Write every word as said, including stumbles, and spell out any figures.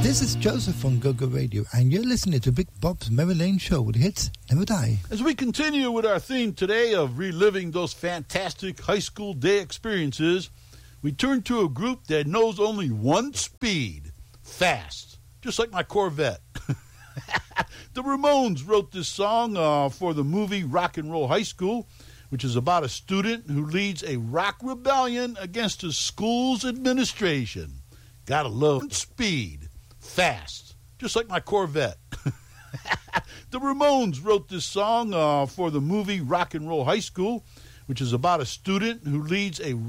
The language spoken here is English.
This is Joseph from Go-Go Radio, and you're listening to Big Bob's Memory Lane Show, with hits never die. As we continue with our theme today of reliving those fantastic high school day experiences, we turn to a group that knows only one speed: fast, just like my Corvette. The Ramones wrote this song uh, for the movie Rock and Roll High School, which is about a student who leads a rock rebellion against his school's administration. Gotta love speed, fast, just like my Corvette. The Ramones wrote this song uh, for the movie Rock and Roll High School, which is about a student who leads a